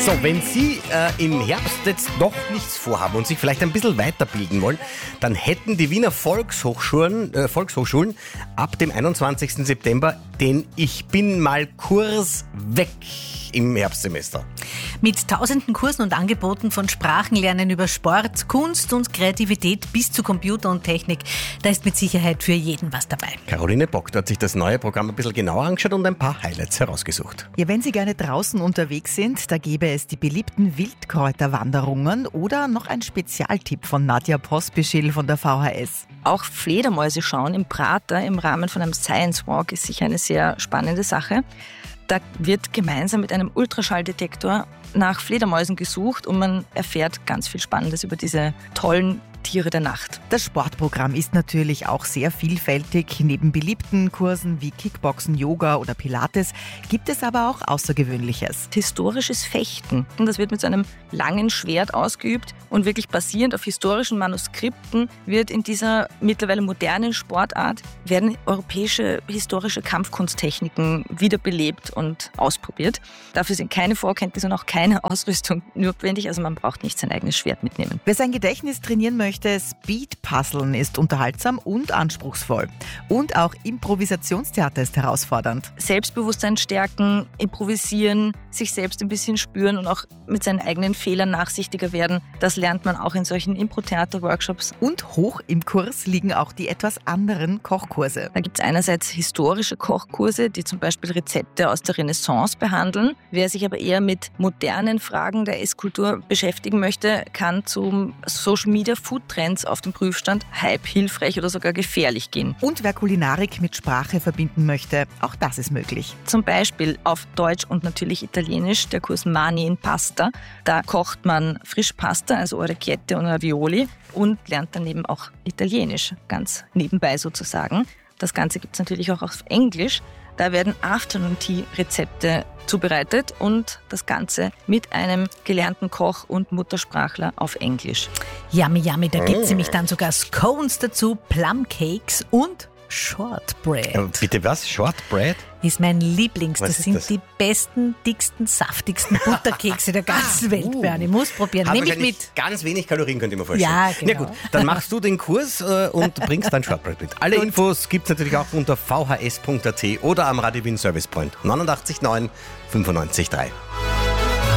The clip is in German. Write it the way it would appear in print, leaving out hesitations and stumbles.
So, wenn Sie im Herbst jetzt doch nichts vorhaben und sich vielleicht ein bisschen weiterbilden wollen, dann hätten die Wiener Volkshochschulen ab dem 21. September den Ich bin mal Kurs weg im Herbstsemester. Mit tausenden Kursen und Angeboten von Sprachenlernen über Sport, Kunst und Kreativität bis zu Computer und Technik, da ist mit Sicherheit für jeden was dabei. Caroline Bock hat sich das neue Programm ein bisschen genauer angeschaut und ein paar Highlights herausgesucht. Ja, wenn Sie gerne draußen unterwegs sind, da gäbe es die beliebten Wildkräuterwanderungen oder noch ein Spezialtipp von Nadja Pospischil von der VHS. Auch Fledermäuse schauen im Prater im Rahmen von einem Science Walk ist sicher eine sehr spannende Sache. Da wird gemeinsam mit einem Ultraschalldetektor nach Fledermäusen gesucht und man erfährt ganz viel Spannendes über diese tollen Tiere der Nacht. Das Sportprogramm ist natürlich auch sehr vielfältig. Neben beliebten Kursen wie Kickboxen, Yoga oder Pilates gibt es aber auch Außergewöhnliches. Historisches Fechten. Und das wird mit so einem langen Schwert ausgeübt und wirklich basierend auf historischen Manuskripten wird in dieser mittlerweile modernen Sportart werden europäische historische Kampfkunsttechniken wiederbelebt und ausprobiert. Dafür sind keine Vorkenntnisse und auch keine Ausrüstung notwendig. Also man braucht nicht sein eigenes Schwert mitnehmen. Wer sein Gedächtnis trainieren möchte, Speed-Puzzeln ist unterhaltsam und anspruchsvoll. Und auch Improvisationstheater ist herausfordernd. Selbstbewusstsein stärken, improvisieren, sich selbst ein bisschen spüren und auch mit seinen eigenen Fehlern nachsichtiger werden. Das lernt man auch in solchen Impro-Theater-Workshops. Und hoch im Kurs liegen auch die etwas anderen Kochkurse. Da gibt es einerseits historische Kochkurse, die zum Beispiel Rezepte aus der Renaissance behandeln. Wer sich aber eher mit modernen Fragen der Esskultur beschäftigen möchte, kann zum Social-Media-Food-Trends auf dem Prüfstand Hype, hilfreich oder sogar gefährlich gehen. Und wer Kulinarik mit Sprache verbinden möchte, auch das ist möglich. Zum Beispiel auf Deutsch und natürlich Italienisch, der Kurs Mani in Pasta. Da kocht man Frischpasta, also Orecchiette und Ravioli und lernt daneben auch Italienisch, ganz nebenbei sozusagen. Das Ganze gibt es natürlich auch auf Englisch. Da werden Afternoon-Tea-Rezepte zubereitet und das Ganze mit einem gelernten Koch und Muttersprachler auf Englisch. Yummy, yummy, da gibt es nämlich dann sogar Scones dazu, Plumcakes und Shortbread. Bitte was? Shortbread? Ist mein Lieblings. Was Das ist sind das? die besten, dicksten, saftigsten Butterkekse der ganzen Welt, Bernie. Muss probieren. Hat Nehme ich wahrscheinlich mit. ganz wenig Kalorien, könnte ich mir vorstellen. Ja, genau. Na gut, dann machst du den Kurs und bringst dein Shortbread mit. Alle Infos gibt es natürlich auch unter vhs.at oder am Radio Wien Service Point 89 9 95 3.